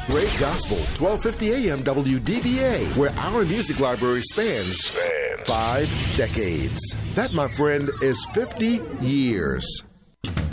Great Gospel, 1250 AM WDVA, where our music library spans 5 decades. That, my friend, is 50 years.